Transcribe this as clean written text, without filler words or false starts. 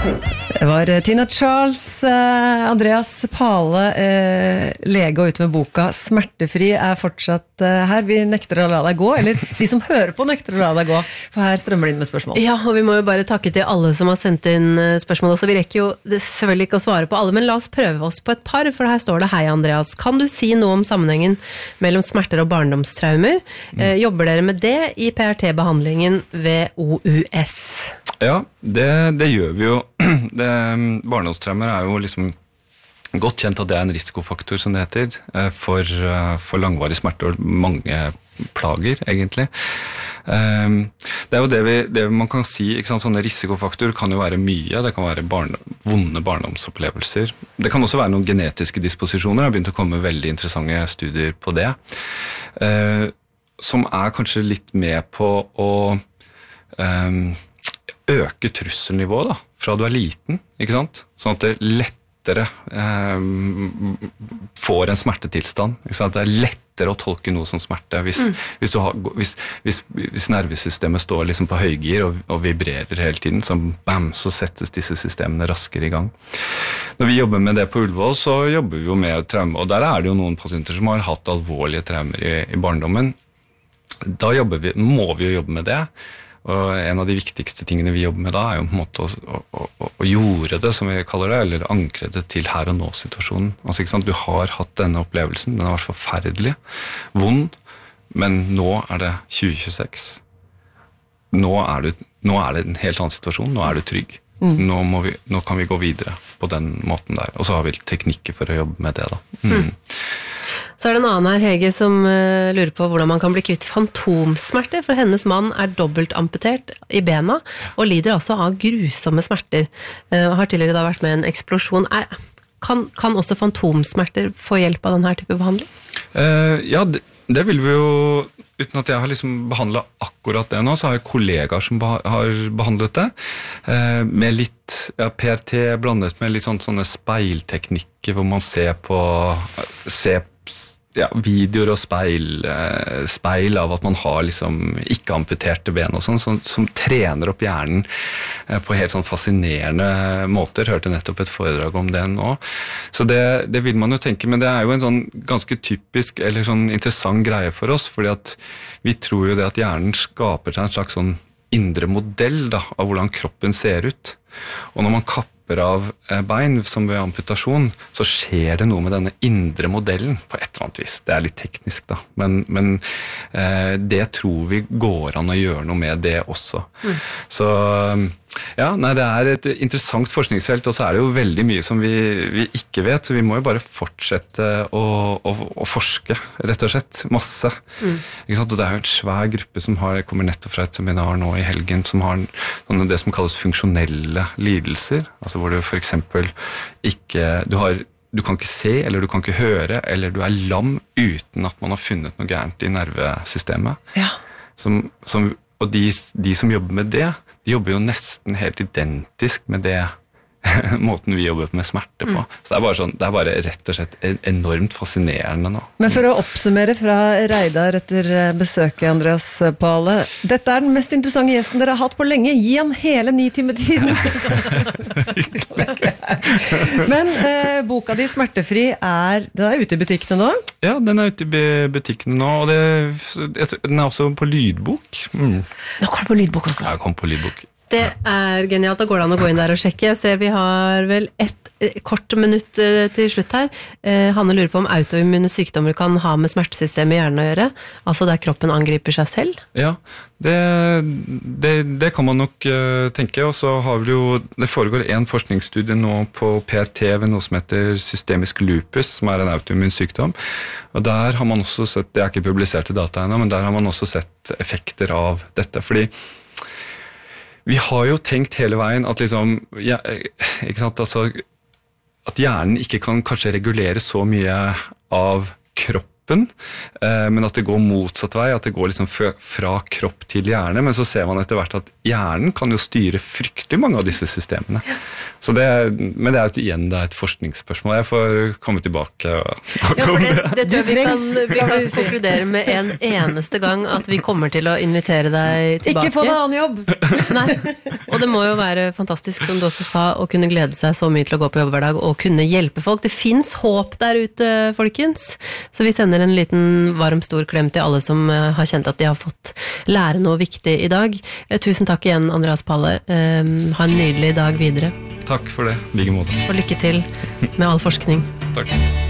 Det var Tina Charles, Andreas Pale, lege og ute med boka Smertefri er fortsatt her. Vi nekter å la deg gå, eller de som hører på nekter å la deg gå, for her strømmer det inn med spørsmål. Ja, og vi må jo bare takke til alle som har sendt inn spørsmål også. Vi rekker jo selvfølgelig ikke å svare på alle, men la oss prøve oss på et par, for her står det: Hei Andreas, kan du si noe om sammenhengen mellom smerter og barndomstraumer? Jobber dere med det i PRT-behandlingen ved OUS? Ja, det gjør vi jo. Barndomstraumer er jo liksom godt kjent at det er en risikofaktor, som det heter, for langvarig smerte og mange plager, egentlig. Det er jo det man kan si, ikke sant? Sånne risikofaktorer kan jo være mye. Det kan være vonde barndomsopplevelser. Det kan også være noen genetiske disposisjoner. Det har begynt å komme veldig interessante studier på det, som er kanskje litt med på å øke trusselnivået da, fra du er liten, ikke sant? Sånn at det lettere får en smertetilstand, ikke sant? Det er lettere å tolke noe som smerte hvis nervesystemet står liksom på høygir og vibrerer hele tiden, så settes disse systemene raskere i gang. Når vi jobber med det på Ullevål, så jobber vi jo med traume, og der er det jo noen pasienter som har hatt alvorlige traumer i barndommen. Da må vi jo jobbe med det. Og en av de viktigste tingene vi jobber med da er jo på en måte å gjøre det, som vi kaller det, eller ankre det til her og nå-situasjonen. Altså, ikke sant? Du har hatt denne opplevelsen, den har vært forferdelig, vond, men nå er det 2026. Nå er det en helt annen situasjon, nå er du trygg. Nå kan vi gå videre på den måten der, og så har vi teknikker for å jobbe med det da. Så er det en annen her, Hege, som lurer på hvordan man kan bli kvitt fantomsmerter, for hennes mann er dobbelt amputert i bena, og lider altså av grusomme smerter. Har tidligere da vært med en eksplosjon. Kan også fantomsmerter få hjelp av denne type behandling? Ja, det vil vi jo, uten at jeg har liksom behandlet akkurat det nå, så har jeg kollegaer som har behandlet det, med litt PRT blandet med litt sånne speilteknikker, hvor man ser videoer og speil av at man har liksom ikke amputerte ben og sånn, som trener opp hjernen på helt sånn fascinerende måter. Hørte nettopp et foredrag om det nå. Så det vil man jo tenke, men det er jo en sånn ganske typisk eller sånn interessant greie for oss, fordi at vi tror jo det at hjernen skaper seg en slags sånn indre modell da, av hvordan kroppen ser ut. Og når man kapper av bein, som ved amputasjon, så skjer det noe med denne indre modellen på et eller annet vis. Det er litt teknisk da, men det tror vi går an å gjøre noe med det også. Så ja, det er et interessant forskningsfelt, og så er det jo veldig mye som vi ikke vet, så vi må jo bare fortsette å forske, rett og slett, masse. Ikke sant? Og det er jo en svær gruppe som kommer nettopp fra et seminar nå i helgen, som har det som kalles funksjonelle lidelser, altså hvor du for eksempel du kan ikke se, eller du kan ikke høre, eller du er lam uten at man har funnet noe gærent i nervesystemet. Ja. Og de som jobber med det, de jobber jo nesten helt identisk med det måten vi jobber med smerte på. Så det er bare rett og slett enormt fascinerende nå. Men for å oppsummere fra Reidar etter besøket, Andreas Pale, dette er den mest interessante gjesten dere har hatt på lenge. Gi han hele 9 timer tid. Men boka di Smertefri den er ute i butikkene nå? Ja, den er ute i butikkene nå, og den er også på lydbok. Nå kommer det på lydbok også. Ja, kom på lydbok. Det er genialt, da går det an å gå inn der og sjekke. Jeg ser vi har vel et kort minutt til slutt her. Hanne lurer på om autoimmune sykdommer kan ha med smertesystemet i hjernen å gjøre, altså der kroppen angriper seg selv? Ja, det kan man nok tenke, og så har vi jo, det foregår en forskningsstudie nå på PRT ved noe som heter systemisk lupus, som er en autoimmun sykdom, og der har man også sett, det er ikke publiserte data ennå, men der har man også sett effekter av dette, fordi vi har jo tenkt hele veien at liksom, ikke sant, altså, at hjernen ikke kan kanskje regulere så mye av kroppen, kroppen, men at det går motsatt vei, at det går liksom fra kropp til hjerne, men så ser man etter hvert at hjernen kan jo styre fryktelig mange av disse systemene. Så men det er jo igjen et forskningsspørsmål. Jeg får komme tilbake og snakke om det. Det tror jeg vi kan konkludere med en eneste gang at vi kommer til å invitere deg tilbake. Ikke få deg annen jobb! Nei, og det må jo være fantastisk, som du også sa, å kunne glede seg så mye til å gå på jobb hver dag og kunne hjelpe folk. Det finnes håp der ute, folkens. Så vi sender en liten varm, stor klem til alle som har kjent at de har fått lære noe viktig i dag. Tusen takk igjen, Andreas Palle. Ha en nydelig dag videre. Takk for det, i like måte. Og lykke til med all forskning. Takk.